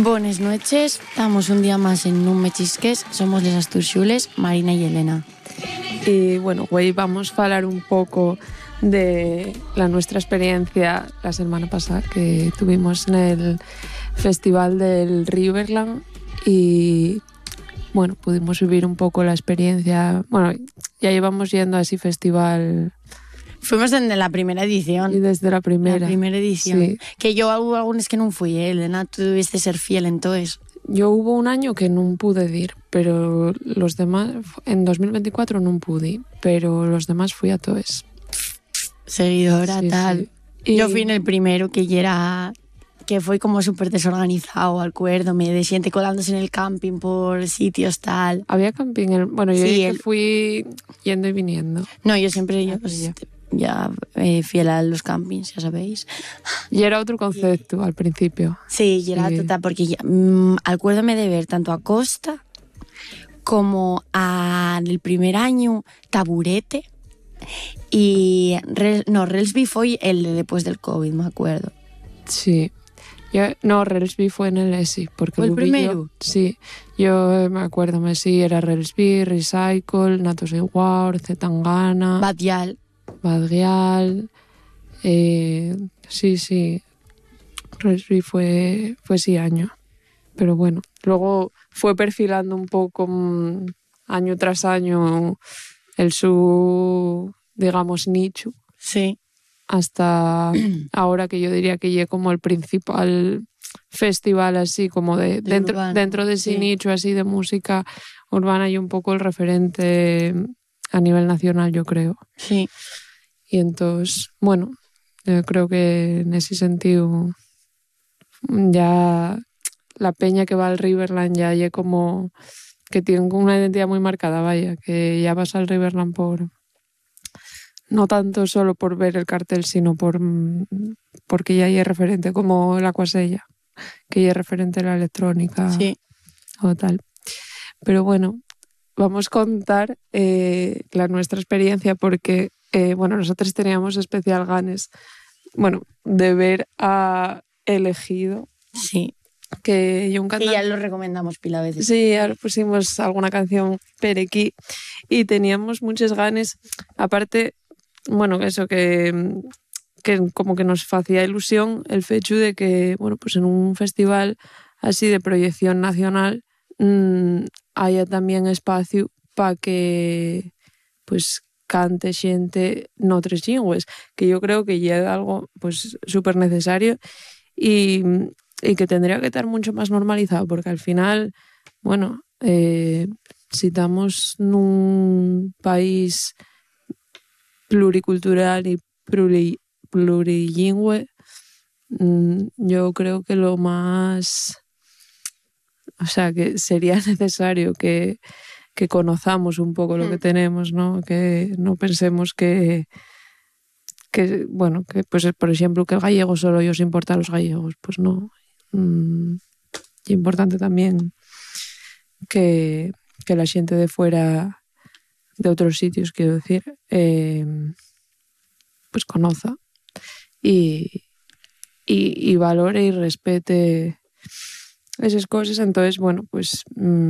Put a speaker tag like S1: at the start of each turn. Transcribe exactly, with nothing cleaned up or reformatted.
S1: Buenas noches, estamos un día más en Un Me Chisques. Somos les Asturxules, Marina y Elena.
S2: Y bueno, hoy vamos a hablar un poco de la nuestra experiencia la semana pasada que tuvimos en el festival del Riverland y bueno, pudimos vivir un poco la experiencia. Bueno, ya llevamos yendo a ese festival.
S1: Fuimos desde la primera edición.
S2: Y desde la primera.
S1: La primera edición.
S2: Sí.
S1: Que yo hubo algunos que no fui, eh, Elena, tú debiste ser fiel entonces.
S2: Yo hubo un año que no pude ir, pero los demás, en dos mil veinticuatro no pude, pero los demás fui a todos.
S1: Seguidora,
S2: Sí,
S1: tal.
S2: sí. Y...
S1: Yo fui en el primero que ya era... que fue como súper desorganizado, acuérdome, de gente colándose en el camping por sitios, tal.
S2: Había camping, el, bueno, yo
S1: Sí,
S2: el...
S1: el...
S2: fui yendo y viniendo.
S1: No, yo siempre, yo,
S2: Ah,
S1: pues,
S2: ya,
S1: ya eh, fiel a los campings, ya sabéis.
S2: Y era otro concepto al principio.
S1: Sí, y era
S2: sí.
S1: total, porque ya, mmm, acuérdame de ver tanto a Costa como a, el primer año, Taburete, y no, Relsby fue el de después del COVID, me acuerdo.
S2: Sí. Yo, no, Relsby fue en el E S I. Porque
S1: ¿Fue el primero?
S2: Yo, sí, yo me acuerdo, me sí, era Relsby, Recycle, Natos Iguar, Zetangana,
S1: Badial.
S2: Badrial, eh, sí, sí, Relsby fue, fue ese año. Pero bueno, luego fue perfilando un poco mmm, año tras año el su, digamos, nicho.
S1: Sí.
S2: Hasta ahora que yo diría que llegué como el principal festival así como de, de dentro, urbano, dentro de ese sí. nicho así de música urbana y un poco el referente a nivel nacional, yo creo.
S1: Sí.
S2: Y entonces, bueno, yo creo que en ese sentido ya la peña que va al Riverland ya hay como que tiene una identidad muy marcada, vaya, que ya vas al Riverland por... no tanto solo por ver el cartel, sino por porque ya hay referente, como la Cuasella, que ya es referente de la electrónica
S1: sí.
S2: o tal. Pero bueno, vamos a contar eh, la nuestra experiencia porque, eh, bueno, nosotros teníamos especial ganas, bueno, de ver a Elegido.
S1: Sí.
S2: Que yo un cantante...
S1: Y ya lo recomendamos pila veces.
S2: Sí, ya pusimos alguna canción perequí y teníamos muchas ganas, aparte... Bueno, eso que, que como que nos hacía ilusión el hecho de que, bueno, pues en un festival así de proyección nacional mmm, haya también espacio para que pues cante xente noutras lingües, que yo creo que ya es algo pues súper necesario y, y que tendría que estar mucho más normalizado, porque al final, bueno, eh, si estamos nun país pluricultural y pluri, plurilingüe, yo creo que lo más, o sea, que sería necesario que, que conozcamos un poco lo que tenemos, ¿no? Que no pensemos que, que bueno, que pues por ejemplo que el gallego solo ellos importa a los gallegos, pues no. Mm, y importante también que, que la gente de fuera, de otros sitios, quiero decir, eh, pues conozca y, y, y valore y respete esas cosas. Entonces, bueno, pues mmm,